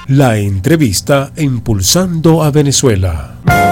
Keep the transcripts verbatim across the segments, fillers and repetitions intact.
La entrevista Impulsando a Venezuela.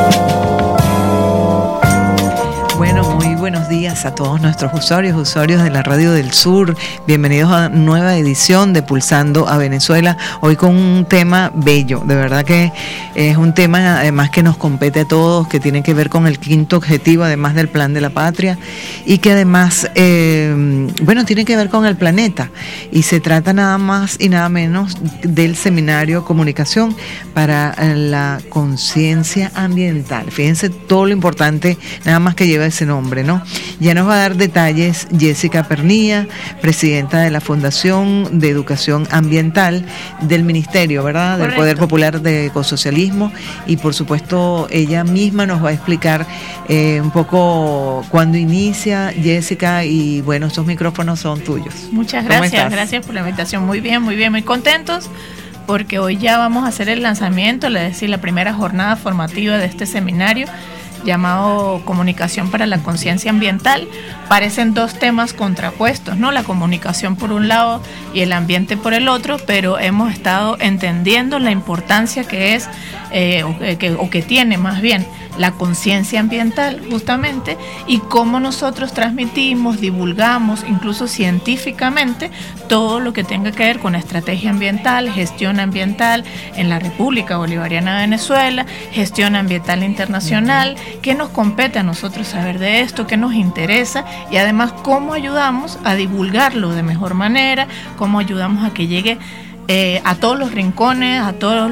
Bueno, muy buenos días a todos nuestros usuarios, usuarios de la Radio del Sur. Bienvenidos a nueva edición de Pulsando a Venezuela. Hoy con un tema bello, de verdad que es un tema además que nos compete a todos, que tiene que ver con el quinto objetivo, además del Plan de la Patria, y que además, eh, bueno, tiene que ver con el planeta. Y se trata nada más y nada menos del seminario Comunicación para la Conciencia Ambiental. Fíjense todo lo importante, nada más que lleva ese nombre, ¿no? Ya nos va a dar detalles Jessica Pernilla, presidenta de la Fundación de Educación Ambiental del Ministerio, ¿verdad? Correcto. Del Poder Popular de Ecosocialismo, y por supuesto ella misma nos va a explicar eh, un poco cuándo inicia, Jessica, y bueno, estos micrófonos son tuyos. Muchas gracias, gracias por la invitación. Muy bien, muy bien, muy contentos, porque hoy ya vamos a hacer el lanzamiento, es decir, la primera jornada formativa de este seminario llamado Comunicación para la Conciencia Ambiental. Parecen dos temas contrapuestos, ¿no? La comunicación por un lado y el ambiente por el otro, pero hemos estado entendiendo la importancia que es, eh, o, que, o que tiene más bien, la conciencia ambiental justamente, y cómo nosotros transmitimos, divulgamos, incluso científicamente, todo lo que tenga que ver con estrategia ambiental, gestión ambiental en la República Bolivariana de Venezuela, gestión ambiental internacional, qué nos compete a nosotros saber de esto, qué nos interesa, y además cómo ayudamos a divulgarlo de mejor manera, cómo ayudamos a que llegue Eh, a todos los rincones, a toda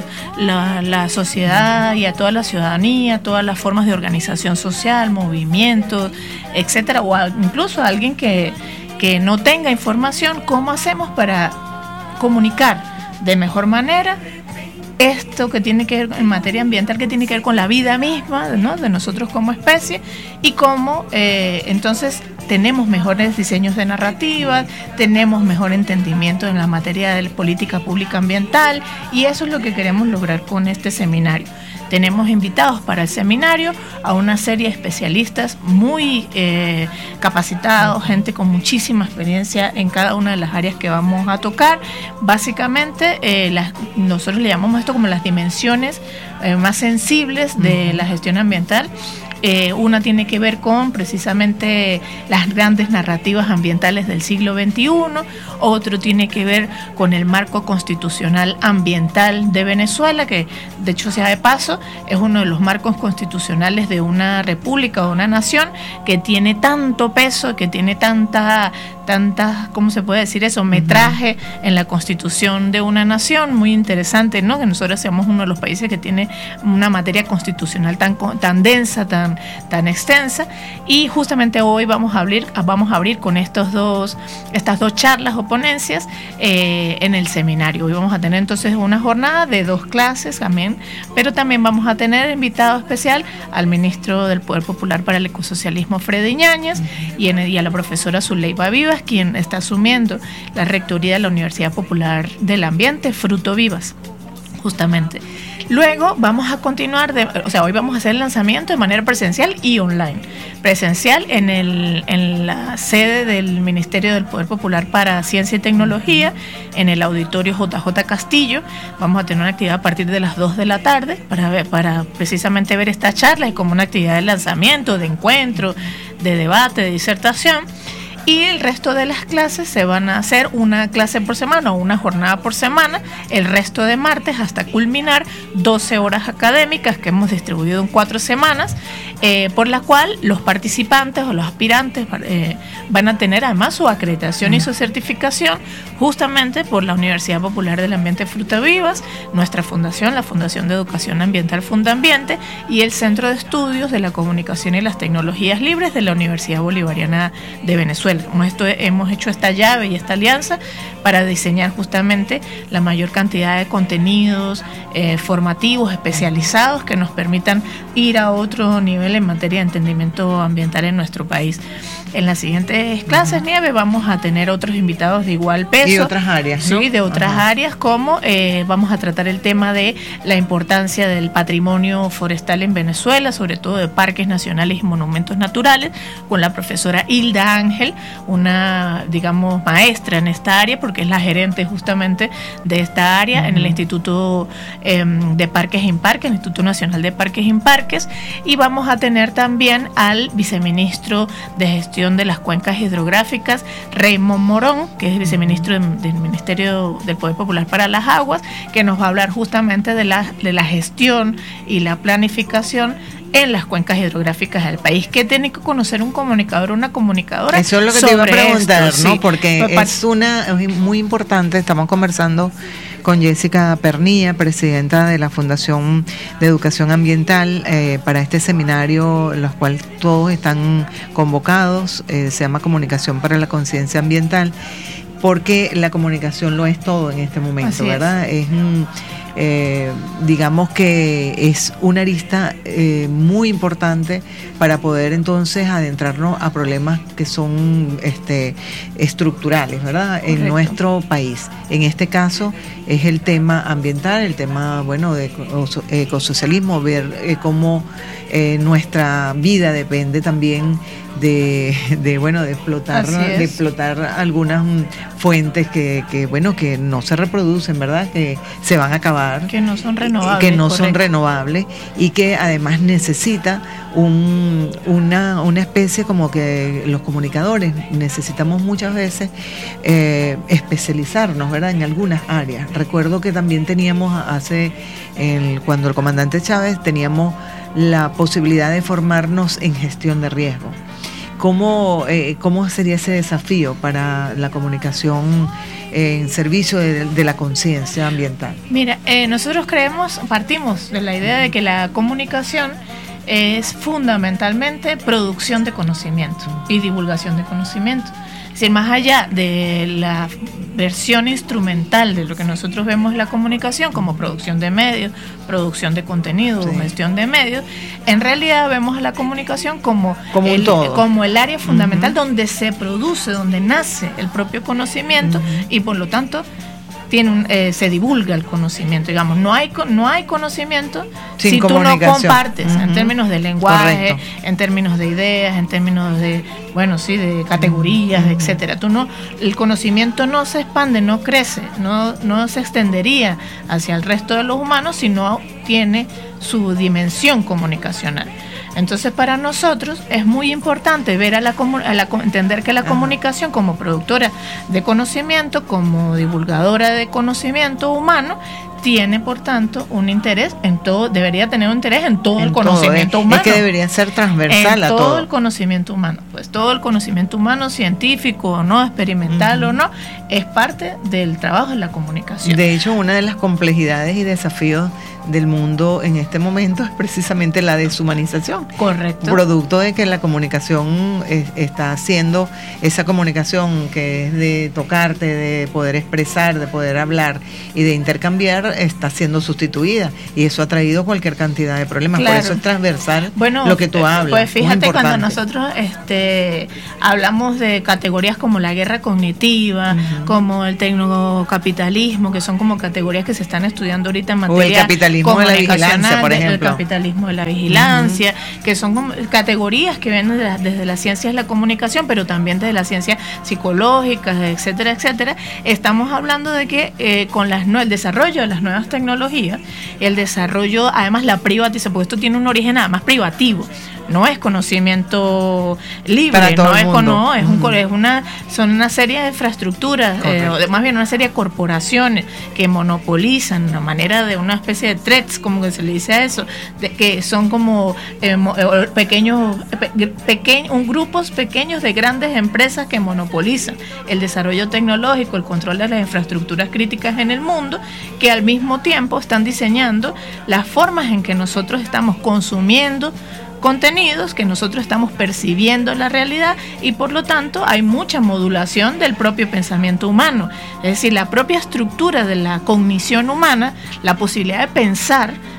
la, la sociedad y a toda la ciudadanía, a todas las formas de organización social, movimientos, etcétera, o a, incluso a alguien que, que no tenga información, cómo hacemos para comunicar de mejor manera esto que tiene que ver en materia ambiental, que tiene que ver con la vida misma, ¿no?, de nosotros como especie, y cómo eh, entonces tenemos mejores diseños de narrativas, tenemos mejor entendimiento en la materia de política pública ambiental, y eso es lo que queremos lograr con este seminario. Tenemos invitados para el seminario a una serie de especialistas muy eh, capacitados, gente con muchísima experiencia en cada una de las áreas que vamos a tocar. Básicamente, eh, las, nosotros le llamamos esto como las dimensiones eh, más sensibles de uh-huh. la gestión ambiental. Eh, una tiene que ver con precisamente las grandes narrativas ambientales del siglo veintiuno, otro tiene que ver con el marco constitucional ambiental de Venezuela, que de hecho sea de paso, es uno de los marcos constitucionales de una república o una nación que tiene tanto peso, que tiene tanta, tanta, ¿cómo se puede decir eso?, metraje en la constitución de una nación. Muy interesante, ¿no?, que nosotros seamos uno de los países que tiene una materia constitucional tan, tan densa, tan tan extensa, y justamente hoy vamos a abrir vamos a abrir con estos dos estas dos charlas o ponencias eh, en el seminario. Hoy vamos a tener entonces una jornada de dos clases también, pero también vamos a tener invitado especial al ministro del Poder Popular para el Ecosocialismo, Freddy Ñáñez, uh-huh. y, en, y a la profesora Zuleipa Vivas, quien está asumiendo la rectoría de la Universidad Popular del Ambiente, Fruto Vivas, justamente. Luego vamos a continuar, de, o sea, hoy vamos a hacer el lanzamiento de manera presencial y online. Presencial en, el, en la sede del Ministerio del Poder Popular para Ciencia y Tecnología, en el auditorio J J Castillo. Vamos a tener una actividad a partir de las dos de la tarde para, ver, para precisamente ver esta charla, y como una actividad de lanzamiento, de encuentro, de debate, de disertación. Y el resto de las clases se van a hacer una clase por semana o una jornada por semana, el resto de martes, hasta culminar doce horas académicas que hemos distribuido en cuatro semanas, eh, por la cual los participantes o los aspirantes eh, van a tener además su acreditación y su certificación justamente por la Universidad Popular del Ambiente Fruto Vivas, nuestra fundación, la Fundación de Educación Ambiental Fundambiente, y el Centro de Estudios de la Comunicación y las Tecnologías Libres de la Universidad Bolivariana de Venezuela. Esto, hemos hecho esta llave y esta alianza para diseñar justamente la mayor cantidad de contenidos eh, formativos especializados que nos permitan ir a otro nivel en materia de entendimiento ambiental en nuestro país. En las siguientes clases, uh-huh. Nieve, vamos a tener otros invitados de igual peso. Y otras áreas, ¿no? Sí, de otras uh-huh. áreas, como eh, vamos a tratar el tema de la importancia del patrimonio forestal en Venezuela, sobre todo de parques nacionales y monumentos naturales, con la profesora Hilda Ángel, una, digamos, maestra en esta área, porque es la gerente justamente de esta área uh-huh. en el Instituto eh, de Parques e Imparques, el Instituto Nacional de Parques e Imparques, y vamos a tener también al viceministro de Gestión de las Cuencas Hidrográficas, Raymond Morón, que es el viceministro de, del Ministerio del Poder Popular para las Aguas, que nos va a hablar justamente de la, de la gestión y la planificación en las cuencas hidrográficas del país. ¿Qué tiene que conocer un comunicador o una comunicadora? Eso es lo que te iba a preguntar, esto, ¿no? Sí. Porque pues, es una es muy importante. Estamos conversando con Jessica Pernía, presidenta de la Fundación de Educación Ambiental, eh, para este seminario, los cuales todos están convocados. Eh, se llama Comunicación para la Conciencia Ambiental, porque la comunicación lo es todo en este momento. Así ¿verdad? Es, es un Eh, digamos que es una arista eh, muy importante para poder entonces adentrarnos a problemas que son este, estructurales, ¿verdad? Correcto. En nuestro país. En este caso es el tema ambiental, el tema, bueno, de ecosocialismo, ver eh, cómo eh, nuestra vida depende también de, de bueno, de explotar, de explotar algunas fuentes que, que, bueno, que no se reproducen, ¿verdad? Que se van a acabar. Que no son renovables. Que no correcto. son renovables y que además necesita un, una, una especie como que los comunicadores necesitamos muchas veces eh, especializarnos, ¿verdad? En algunas áreas. Recuerdo que también teníamos hace, el, cuando el comandante Chávez, teníamos la posibilidad de formarnos en gestión de riesgo. ¿Cómo, eh, ¿Cómo sería ese desafío para la comunicación en servicio de, de la conciencia ambiental? Mira, eh, nosotros creemos, partimos de la idea de que la comunicación es fundamentalmente producción de conocimiento y divulgación de conocimiento. Es decir, más allá de la versión instrumental de lo que nosotros vemos en la comunicación como producción de medios, producción de contenido, sí. gestión de medios, en realidad vemos a la comunicación como, como, el, todo. como el área fundamental uh-huh. donde se produce, donde nace el propio conocimiento uh-huh. y por lo tanto tiene un, eh, se divulga el conocimiento, digamos, no hay no hay conocimiento sin si tú no compartes uh-huh. en términos de lenguaje, correcto. En términos de ideas, en términos de, bueno, sí, de categorías, uh-huh. etcétera. Tú no, el conocimiento no se expande, no crece, no no se extendería hacia el resto de los humanos si no tiene su dimensión comunicacional. Entonces, para nosotros es muy importante ver a la, a la entender que la Ajá. comunicación como productora de conocimiento, como divulgadora de conocimiento humano, tiene por tanto un interés en todo, debería tener un interés en todo en el conocimiento todo, humano. Es que debería ser transversal en a todo. todo el conocimiento humano. Pues todo el conocimiento humano, científico o no, experimental uh-huh. o no, es parte del trabajo de la comunicación. De hecho, una de las complejidades y desafíos del mundo en este momento es precisamente la deshumanización. Correcto. Producto de que la comunicación es, está haciendo esa comunicación que es de tocarte, de poder expresar, de poder hablar y de intercambiar, está siendo sustituida y eso ha traído cualquier cantidad de problemas. Claro. Por eso es transversal bueno, lo que tú hablas. Pues fíjate, cuando nosotros este, hablamos de categorías como la guerra cognitiva, uh-huh. como el tecnocapitalismo, que son como categorías que se están estudiando ahorita en materia o el capitalismo de la vigilancia, por ejemplo. El capitalismo de la vigilancia, uh-huh. que son como categorías que vienen de la, desde las ciencias de la comunicación, pero también desde las ciencias psicológicas, etcétera, etcétera. Estamos hablando de que eh, con las, no, el desarrollo de las nuevas tecnologías, el desarrollo, además la privatización, porque esto tiene un origen además privativo, no es conocimiento libre, para todo no, el es, mundo. no es, un, es una, son una serie de infraestructuras, eh, o de, más bien una serie de corporaciones que monopolizan una manera de una especie de threats, como que se le dice a eso, de, que son como eh, pequeños, pe, pequeños, un grupos pequeños de grandes empresas que monopolizan el desarrollo tecnológico, el control de las infraestructuras críticas en el mundo, que al mismo tiempo están diseñando las formas en que nosotros estamos consumiendo contenidos, que nosotros estamos percibiendo la realidad y por lo tanto hay mucha modulación del propio pensamiento humano. Es decir, la propia estructura de la cognición humana, la posibilidad de pensar,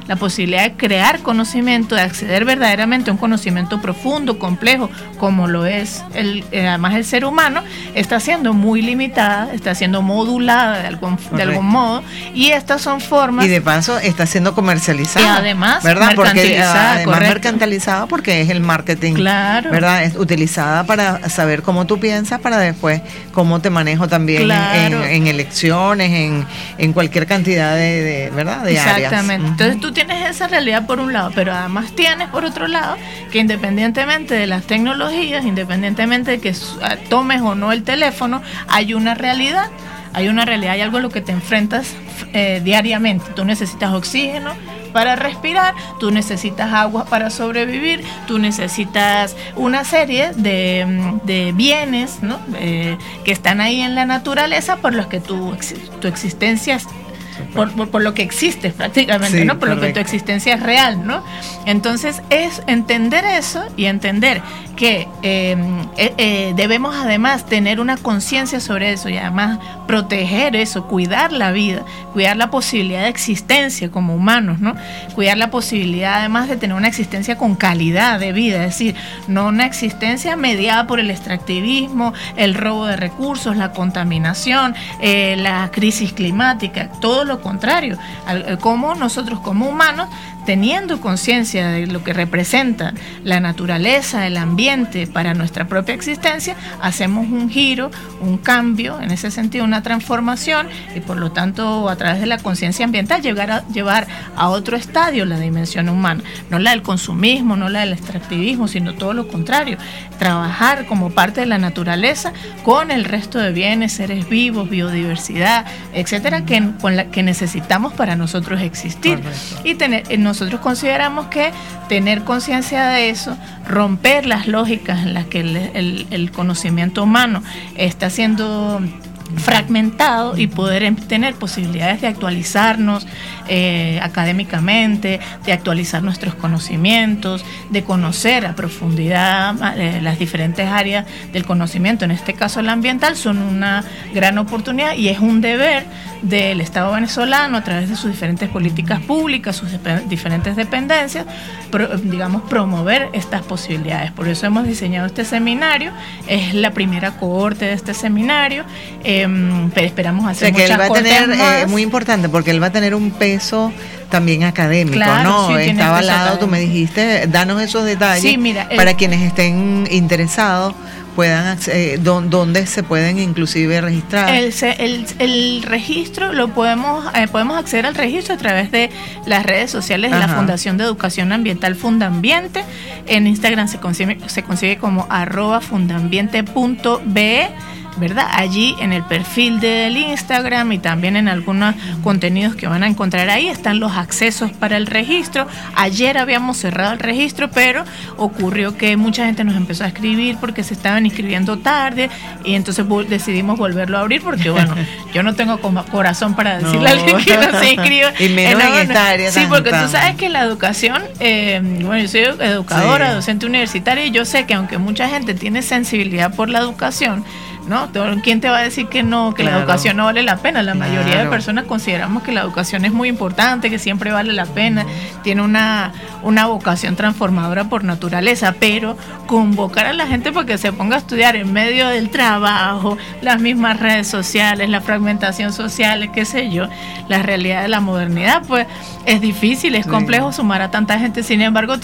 la posibilidad de crear conocimiento, de acceder verdaderamente a un conocimiento profundo, complejo, como lo es el, eh, además el ser humano, está siendo muy limitada, está siendo modulada de algún, de algún modo, y estas son formas... Y de paso está siendo comercializada. Y además, ¿verdad? mercantilizada, porque, además correcto. mercantilizada porque es el marketing, claro. ¿verdad? Es utilizada para saber cómo tú piensas, para después cómo te manejo también claro. en, en elecciones, en, en cualquier cantidad de, de ¿verdad? De áreas. Exactamente. Uh-huh. Entonces tú tienes esa realidad por un lado, pero además tienes por otro lado que independientemente de las tecnologías, independientemente de que tomes o no el teléfono, hay una realidad. Hay una realidad, hay algo a lo que te enfrentas eh, diariamente. Tú necesitas oxígeno para respirar, tú necesitas agua para sobrevivir, tú necesitas una serie de, de bienes, ¿no? eh, que están ahí en la naturaleza por los que tu, tu existencia es Por, por, por lo que existes prácticamente, sí, ¿no? Por correcto. Lo que tu existencia es real, ¿no? Entonces es entender eso y entender que eh, eh, eh, debemos además tener una conciencia sobre eso y además proteger eso, cuidar la vida, cuidar la posibilidad de existencia como humanos, ¿no? Cuidar la posibilidad además de tener una existencia con calidad de vida, es decir, no una existencia mediada por el extractivismo, el robo de recursos, la contaminación, eh, la crisis climática, todo lo contrario, como nosotros como humanos, teniendo conciencia de lo que representa la naturaleza, el ambiente para nuestra propia existencia, hacemos un giro, un cambio, en ese sentido una transformación, y por lo tanto a través de la conciencia ambiental llegar a, llevar a otro estadio la dimensión humana, no la del consumismo, no la del extractivismo, sino todo lo contrario, trabajar como parte de la naturaleza con el resto de bienes, seres vivos, biodiversidad, etcétera, que, con la, que necesitamos para nosotros existir. Correcto. Y tener, nosotros consideramos que tener conciencia de eso, romper las lógicas en las que el, el, el conocimiento humano está siendo fragmentado y poder tener posibilidades de actualizarnos eh, académicamente, de actualizar nuestros conocimientos, de conocer a profundidad eh, las diferentes áreas del conocimiento, en este caso el ambiental, son una gran oportunidad y es un deber del Estado venezolano a través de sus diferentes políticas públicas, sus dep- diferentes dependencias, pro, digamos, promover estas posibilidades. Por eso hemos diseñado este seminario, es la primera cohorte de este seminario, eh, pero esperamos hacer o sea, que muchas él va a tener, más. eh, muy importante, porque él va a tener un peso también académico, claro, ¿no? Sí, está avalado, académico. Tú me dijiste, danos esos detalles sí, mira, el, para quienes estén interesados, puedan eh, don, dónde se pueden inclusive registrar. El, el, el registro lo podemos eh, podemos acceder al registro a través de las redes sociales de Ajá. la Fundación de Educación Ambiental Fundambiente. En Instagram se consigue, se consigue como arroba fundambiente punto be, ¿verdad? Allí en el perfil del Instagram y también en algunos contenidos que van a encontrar ahí están los accesos para el registro. Ayer habíamos cerrado el registro, pero ocurrió que mucha gente nos empezó a escribir porque se estaban inscribiendo tarde y entonces decidimos volverlo a abrir porque, bueno, yo no tengo corazón para decirle no. a alguien que no se inscriba. Y menos en, en esta área. Sí, porque tú sabes que la educación, eh, bueno, yo soy educadora, sí. docente universitaria y yo sé que aunque mucha gente tiene sensibilidad por la educación, ¿no? ¿Quién te va a decir que no, que claro. la educación no vale la pena? La claro. mayoría de personas consideramos que la educación es muy importante, que siempre vale la pena, uh-huh. tiene una, una vocación transformadora por naturaleza, pero convocar a la gente para que se ponga a estudiar en medio del trabajo, las mismas redes sociales, la fragmentación social, qué sé yo, la realidad de la modernidad, pues es difícil, es sí. complejo sumar a tanta gente, sin embargo